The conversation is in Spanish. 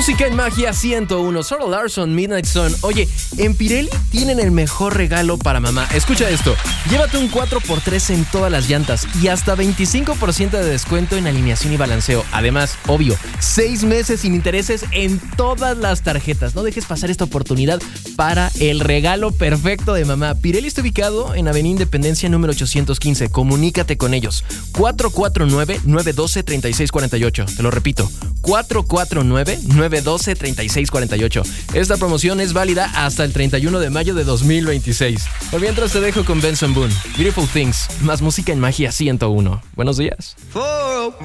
Música en Magia 101, Sarah Larsson, Midnight Sun. Oye, en Pirelli tienen el mejor regalo para mamá. Escucha esto, llévate un 4x3 en todas las llantas y hasta 25% de descuento en alineación y balanceo. Además, obvio, 6 meses sin intereses en todas las tarjetas. No dejes pasar esta oportunidad para el regalo perfecto de mamá. Pirelli está ubicado en Avenida Independencia número 815. Comunícate con ellos. 449-912-3648. Te lo repito, 449-912-3648. Esta promoción es válida hasta el 31 de mayo de 2026. Por mientras te dejo con Benson Boone, Beautiful Things, más música en Magia 101. Buenos días.